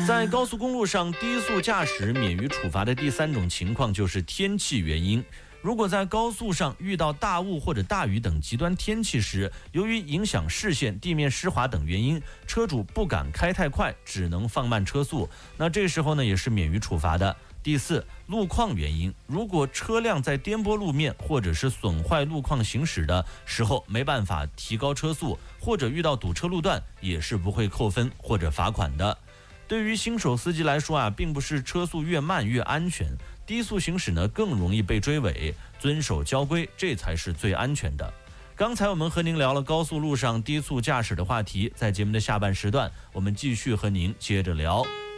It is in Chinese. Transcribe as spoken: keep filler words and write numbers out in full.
在高速公路上低速驾驶免于处罚的第三种情况就是天气原因。如果在高速上遇到大雾或者大雨等极端天气时，由于影响视线、地面湿滑等原因，车主不敢开太快，只能放慢车速，那这时候呢也是免于处罚的。第四，路况原因，如果车辆在颠簸路面或者是损坏路况行驶的时候没办法提高车速，或者遇到堵车路段，也是不会扣分或者罚款的。对于新手司机来说啊，并不是车速越慢越安全，低速行驶呢更容易被追尾，遵守交规这才是最安全的。刚才我们和您聊了高速路上低速驾驶的话题，在节目的下半时段，我们继续和您接着聊。